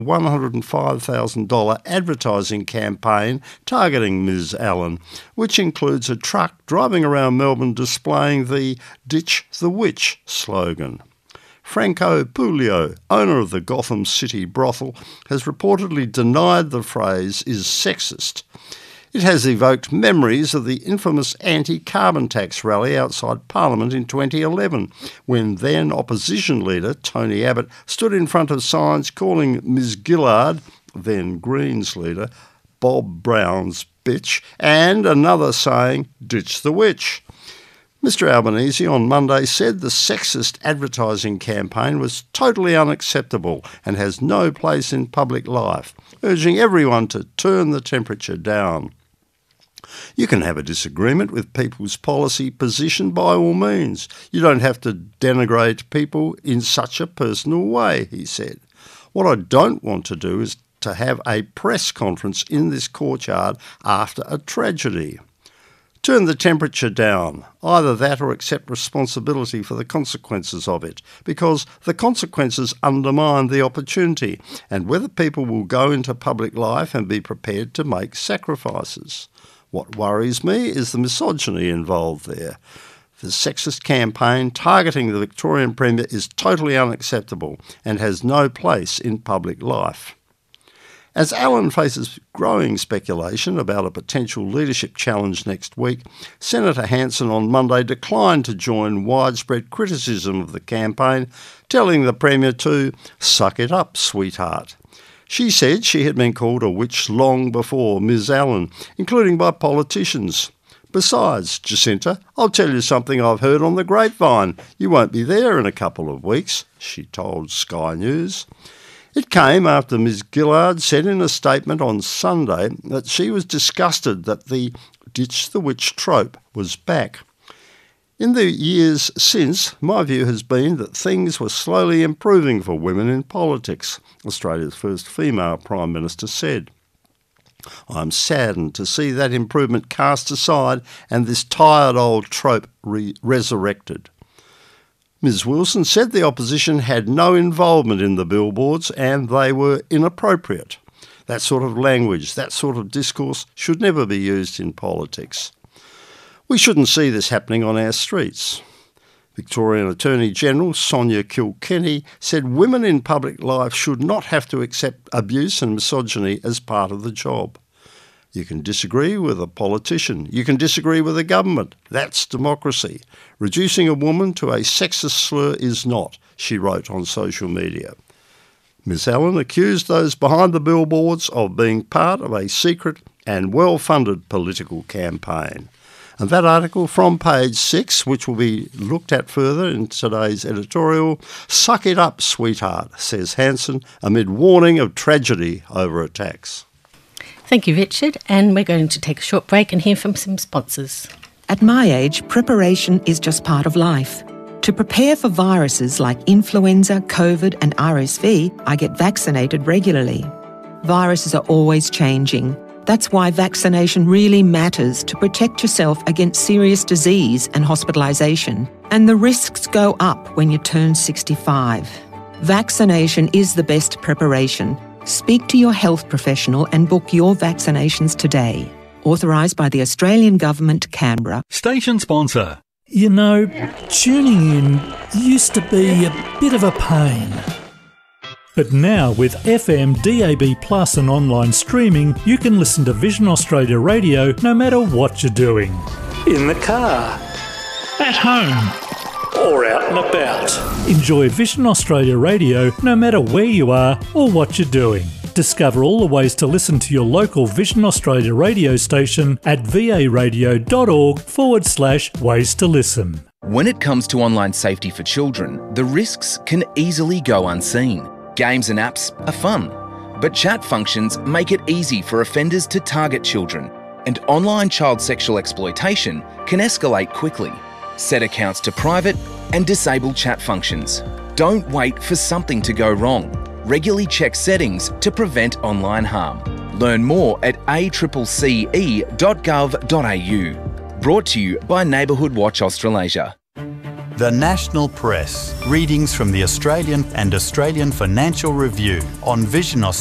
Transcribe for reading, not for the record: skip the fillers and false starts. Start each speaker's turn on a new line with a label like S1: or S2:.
S1: $105,000 advertising campaign targeting Ms Allen, which includes a truck driving around Melbourne displaying the "Ditch the Witch" slogan. Franco Pulio, owner of the Gotham City brothel, has reportedly denied the phrase is sexist. It has evoked memories of the infamous anti-carbon tax rally outside Parliament in 2011, when then opposition leader Tony Abbott stood in front of signs calling Ms Gillard, then Greens leader, Bob Brown's bitch, and another saying, "Ditch the witch." Mr Albanese on Monday said the sexist advertising campaign was totally unacceptable and has no place in public life, urging everyone to turn the temperature down. You can have a disagreement with people's policy position by all means. You don't have to denigrate people in such a personal way, he said. What I don't want to do is to have a press conference in this courtyard after a tragedy. Turn the temperature down, either that or accept responsibility for the consequences of it, because the consequences undermine the opportunity and whether people will go into public life and be prepared to make sacrifices. What worries me is the misogyny involved there. The sexist campaign targeting the Victorian Premier is totally unacceptable and has no place in public life. As Allen faces growing speculation about a potential leadership challenge next week, Senator Hanson on Monday declined to join widespread criticism of the campaign, telling the Premier to "suck it up, sweetheart." She said she had been called a witch long before Ms Allen, including by politicians. "Besides, Jacinta, I'll tell you something I've heard on the grapevine. You won't be there in a couple of weeks," she told Sky News. It came after Ms Gillard said in a statement on Sunday that she was disgusted that the "ditch the witch" trope was back. In the years since, my view has been that things were slowly improving for women in politics, Australia's first female Prime Minister said. I'm saddened to see that improvement cast aside and this tired old trope resurrected. Ms Wilson said the opposition had no involvement in the billboards and they were inappropriate. That sort of language, that sort of discourse should never be used in politics. We shouldn't see this happening on our streets. Victorian Attorney-General Sonia Kilkenny said women in public life should not have to accept abuse and misogyny as part of the job. You can disagree with a politician. You can disagree with a government. That's democracy. Reducing a woman to a sexist slur is not, she wrote on social media. Ms Allen accused those behind the billboards of being part of a secret and well-funded political campaign. And that article from page 6, which will be looked at further in today's editorial, "Suck it up, sweetheart," says Hanson, amid warning of tragedy over attacks.
S2: Thank you, Richard. And we're going to take a short break and hear from some sponsors.
S3: At my age, preparation is just part of life. To prepare for viruses like influenza, COVID and RSV, I get vaccinated regularly. Viruses are always changing. That's why vaccination really matters to protect yourself against serious disease and hospitalisation. And the risks go up when you turn 65. Vaccination is the best preparation. Speak to your health professional and book your vaccinations today. Authorised by the Australian Government, Canberra.
S4: Station sponsor. You know, tuning in used to be a bit of a pain. But now with FM, DAB Plus and online streaming, you can listen to Vision Australia Radio no matter what you're doing. In the car, at home, or out and about. Enjoy Vision Australia Radio no matter where you are or what you're doing. Discover all the ways to listen to your local Vision Australia radio station at varadio.org/ways to listen.
S5: When it comes to online safety for children, the risks can easily go unseen. Games and apps are fun, but chat functions make it easy for offenders to target children, and online child sexual exploitation can escalate quickly. Set accounts to private and disable chat functions. Don't wait for something to go wrong. Regularly check settings to prevent online harm. Learn more at accce.gov.au. Brought to you by Neighbourhood Watch Australasia.
S6: The National Press. Readings from the Australian and Australian Financial Review on Vision Australia.